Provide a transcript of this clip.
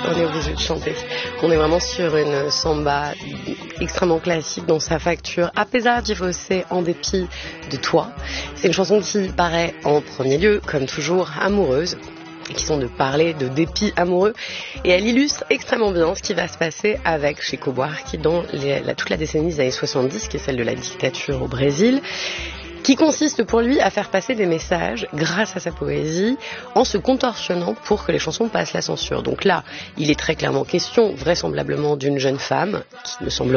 on est obligé de chanter. On est vraiment sur une samba extrêmement classique dans sa facture. Apesar de você, en dépit de toi. C'est une chanson qui paraît en premier lieu, comme toujours, amoureuse, qui sont de parler de dépit amoureux. Et elle illustre extrêmement bien ce qui va se passer avec Chico Buarque dans toute la décennie des années 70, qui est celle de la dictature au Brésil, qui consiste pour lui à faire passer des messages grâce à sa poésie en se contorsionnant pour que les chansons passent la censure. Donc là, il est très clairement question vraisemblablement d'une jeune femme qui ne semble